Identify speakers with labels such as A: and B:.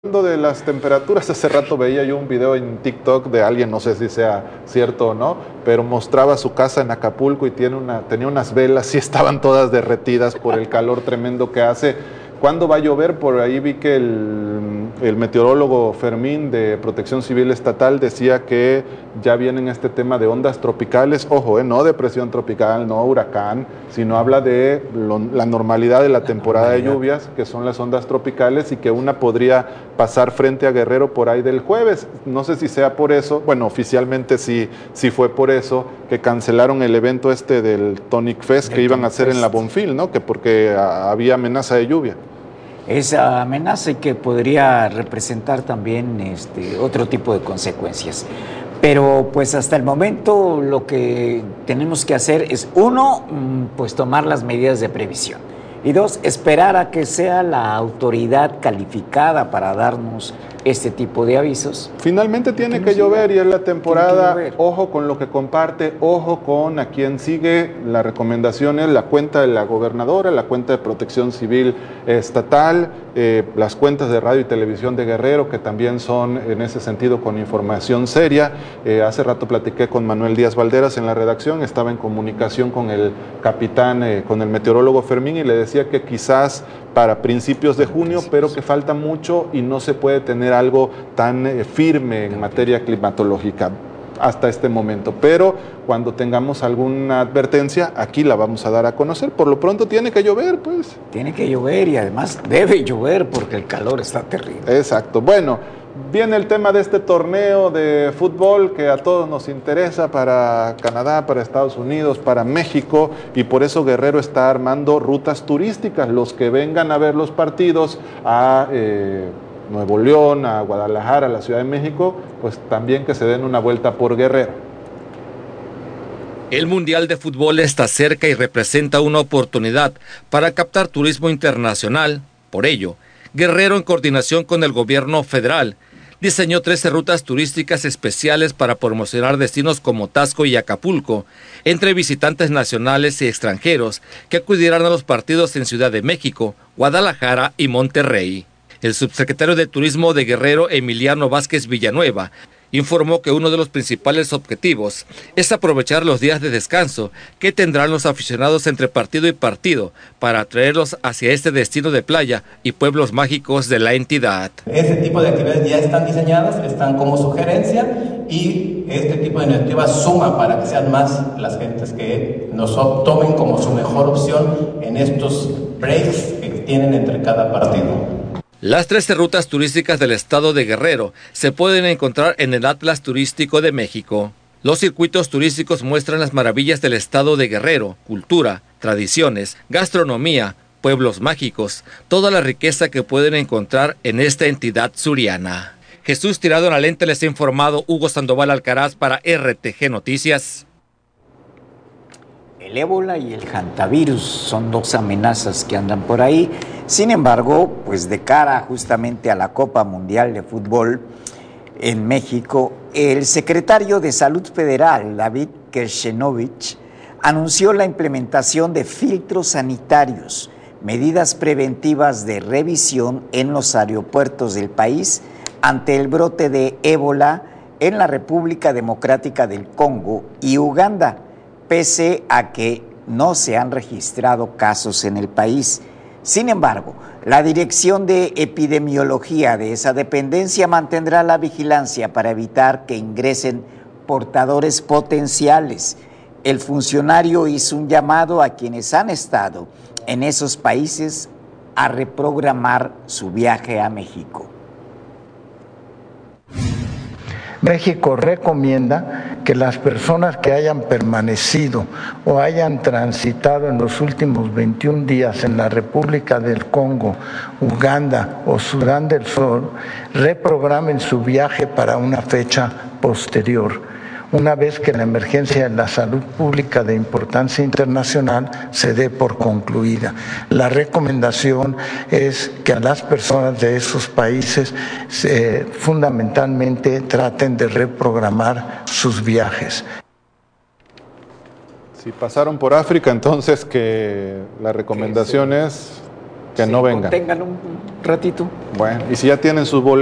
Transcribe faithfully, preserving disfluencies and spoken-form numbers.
A: Hablando de las temperaturas, hace rato veía yo un video en TikTok de alguien, no sé si sea cierto o no, pero mostraba su casa en Acapulco y tiene una, tenía unas velas y estaban todas derretidas por el calor tremendo que hace. ¿Cuándo va a llover? Por ahí vi que el, el meteorólogo Fermín de Protección Civil Estatal decía que ya vienen este tema de ondas tropicales, ojo, eh, no depresión tropical, no huracán, sino habla de lo, la normalidad de la, la temporada normalidad. de lluvias, que son las ondas tropicales, y que una podría pasar frente a Guerrero por ahí del jueves. No sé si sea por eso, bueno, oficialmente sí, sí fue por eso que cancelaron el evento este del Tonic Fest del que iban a hacer Fest. en la Bonfil, ¿no? Que porque a, había amenaza de lluvia.
B: Esa amenaza y que podría representar también este, otro tipo de consecuencias. Pero pues hasta el momento lo que tenemos que hacer es, uno, pues tomar las medidas de previsión. Y dos, esperar a que sea la autoridad calificada para darnos este tipo de avisos.
A: Finalmente tiene que llover y es la temporada. Ojo con lo que comparte, ojo con a quien sigue. La recomendación es la cuenta de la gobernadora, la cuenta de Protección Civil Estatal, eh, las cuentas de radio y televisión de Guerrero, que también son en ese sentido con información seria. Eh, hace rato platiqué con Manuel Díaz Valderas en la redacción, estaba en comunicación con el capitán, eh, con el meteorólogo Fermín, y le decía que quizás para principios de junio, pero que falta mucho y no se puede tener algo tan eh, firme en materia climatológica hasta este momento. Pero cuando tengamos alguna advertencia, aquí la vamos a dar a conocer. Por lo pronto tiene que llover, pues.
B: Tiene que llover y además debe llover porque el calor está terrible.
A: Exacto. Bueno, viene el tema de este torneo de fútbol que a todos nos interesa, para Canadá, para Estados Unidos, para México, y por eso Guerrero está armando rutas turísticas. Los que vengan a ver los partidos a eh, Nuevo León, a Guadalajara, a la Ciudad de México, pues también que se den una vuelta por Guerrero.
C: El Mundial de Fútbol está cerca y representa una oportunidad para captar turismo internacional. Por ello, Guerrero, en coordinación con el gobierno federal, diseñó trece rutas turísticas especiales para promocionar destinos como Taxco y Acapulco, entre visitantes nacionales y extranjeros que acudieran a los partidos en Ciudad de México, Guadalajara y Monterrey. El subsecretario de Turismo de Guerrero, Emiliano Vázquez Villanueva, informó que uno de los principales objetivos es aprovechar los días de descanso que tendrán los aficionados entre partido y partido para atraerlos hacia este destino de playa y pueblos mágicos de la entidad.
D: Ese tipo de actividades ya están diseñadas, están como sugerencia, y este tipo de iniciativas suma para que sean más las gentes que nos tomen como su mejor opción en estos breaks que tienen entre cada partido.
C: Las trece rutas turísticas del estado de Guerrero se pueden encontrar en el Atlas Turístico de México. Los circuitos turísticos muestran las maravillas del estado de Guerrero, cultura, tradiciones, gastronomía, pueblos mágicos, toda la riqueza que pueden encontrar en esta entidad suriana. Jesús Tirado en la Lente les ha informado. Hugo Sandoval Alcaraz para R T G Noticias.
B: El ébola y el hantavirus son dos amenazas que andan por ahí. Sin embargo, pues de cara justamente a la Copa Mundial de Fútbol en México, el secretario de Salud Federal, David Kershenovich, anunció la implementación de filtros sanitarios, medidas preventivas de revisión en los aeropuertos del país ante el brote de ébola en la República Democrática del Congo y Uganda, pese a que no se han registrado casos en el país. Sin embargo, la Dirección de Epidemiología de esa dependencia mantendrá la vigilancia para evitar que ingresen portadores potenciales. El funcionario hizo un llamado a quienes han estado en esos países a reprogramar su viaje a México.
E: México recomienda que las personas que hayan permanecido o hayan transitado en los últimos veintiún días en la República del Congo, Uganda o Sudán del Sur reprogramen su viaje para una fecha posterior, una vez que la emergencia de la salud pública de importancia internacional se dé por concluida. La recomendación es que a las personas de esos países eh, fundamentalmente traten de reprogramar sus viajes.
A: Si pasaron por África, entonces que la recomendación es Que
B: se
A: no vengan.
B: contengan un ratito.
A: Bueno, y si ya tienen sus boletos.